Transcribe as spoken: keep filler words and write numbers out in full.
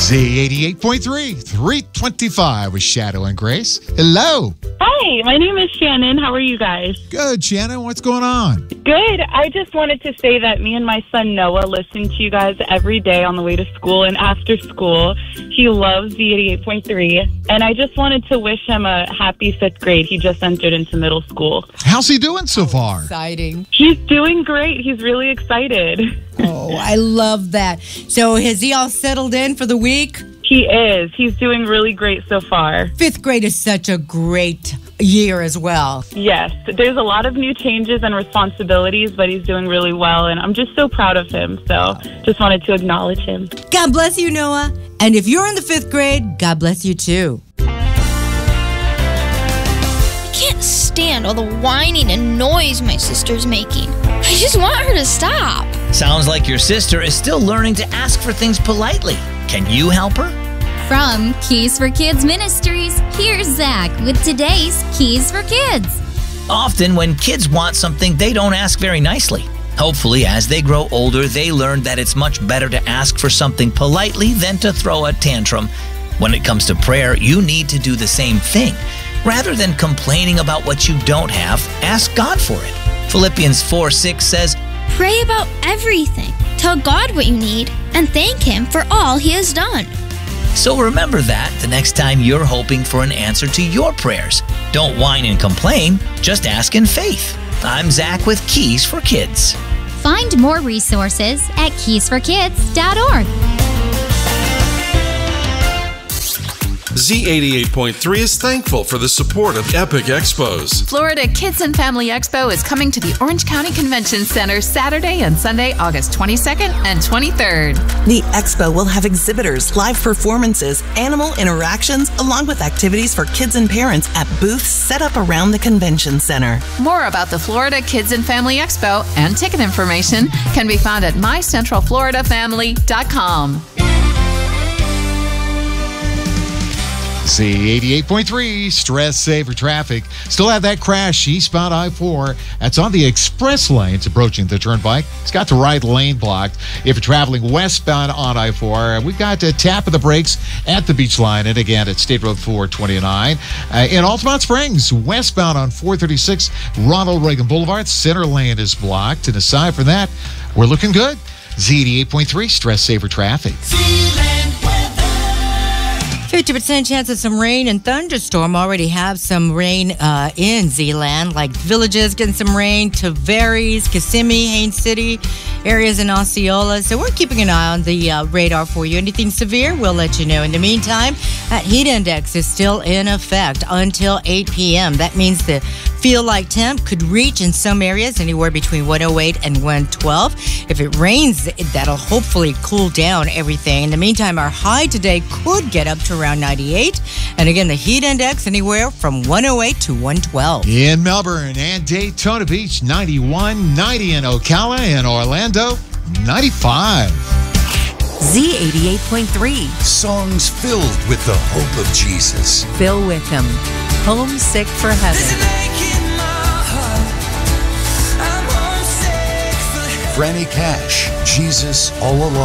Z eighty-eight point three, three twenty-five with Shadow and Grace. Hello. Hi, my name is Shannon. How are you guys? Good, Shannon. What's going on? Good. I just wanted to say that me and my son Noah listen to you guys every day on the way to school and after school. He loves Z eighty-eight point three, and I just wanted to wish him a happy fifth grade. He just entered into middle school. How's he doing so far? Exciting. He's doing great. He's really excited. Oh, I love that. So has he all settled in for the week? He is. He's doing really great so far. Fifth grade is such a great year as well. Yes. There's a lot of new changes and responsibilities, but he's doing really well, and I'm just so proud of him. So just wanted to acknowledge him. God bless you, Noah. And if you're in the fifth grade, God bless you too. I can't stand all the whining and noise my sister's making. I just want her to stop. Sounds like your sister is still learning to ask for things politely. Can you help her? From Keys for Kids Ministries, here's Zach with today's Keys for Kids. Often when kids want something, they don't ask very nicely. Hopefully, as they grow older, they learn that it's much better to ask for something politely than to throw a tantrum. When it comes to prayer, you need to do the same thing. Rather than complaining about what you don't have, ask God for it. Philippians four six says, Pray about everything. Tell God what you need and thank Him for all He has done. So remember that the next time you're hoping for an answer to your prayers. Don't whine and complain, just ask in faith. I'm Zach with Keys for Kids. Find more resources at keys for kids dot org. Z eighty-eight point three is thankful for the support of Epic Expos. Florida Kids and Family Expo is coming to the Orange County Convention Center Saturday and Sunday, August twenty-second and twenty-third. The expo will have exhibitors, live performances, animal interactions, along with activities for kids and parents at booths set up around the convention center. More about the Florida Kids and Family Expo and ticket information can be found at my central florida family dot com. Z eighty-eight point three, stress saver traffic. Still have that crash eastbound I four. That's on the express lanes approaching the turnpike. It's got the right lane blocked. If you're traveling westbound on I four, we've got a tap of the brakes at the beach line and again at State Road four twenty-nine. Uh, in Altamont Springs, westbound on four thirty-six, Ronald Reagan Boulevard, center lane is blocked. And aside from that, we're looking good. Z eighty-eight point three, stress saver traffic. fifty percent chance of some rain and thunderstorm. Already have some rain uh, in Zeeland, like Villages getting some rain, Tavares, Kissimmee, Haines City, areas in Osceola. So we're keeping an eye on the uh, radar for you. Anything severe, we'll let you know. In the meantime, that heat index is still in effect until eight p.m. That means the feel-like temp could reach in some areas anywhere between one oh eight and one twelve. If it rains, that'll hopefully cool down everything. In the meantime, our high today could get up to around ninety-eight. And again, the heat index anywhere from one oh eight to one twelve. In Melbourne and Daytona Beach, ninety-one, ninety in Ocala, and Orlando, ninety-five. Z eighty-eight point three. Songs filled with the hope of Jesus. Bill Wickham, Homesick for Heaven. Franny Cash, Jesus All Alone.